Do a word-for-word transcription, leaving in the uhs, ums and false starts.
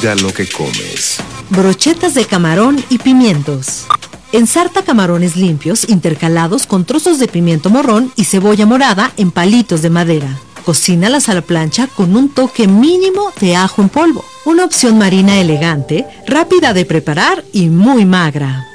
cuida lo que comes. Brochetas de camarón y pimientos. Ensarta camarones limpios intercalados con trozos de pimiento morrón y cebolla morada en palitos de madera. Cocínalas a la plancha con un toque mínimo de ajo en polvo. Una opción marina elegante, rápida de preparar y muy magra.